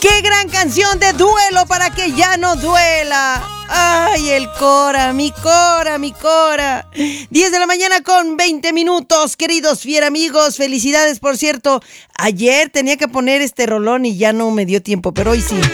¡Qué gran canción de duelo para que ya no duela! ¡Ay, el Cora, mi Cora, mi Cora! 10 de la mañana con 20 minutos, queridos fiera amigos. Felicidades, por cierto. Ayer tenía que poner este rolón y ya no me dio tiempo, pero hoy sí.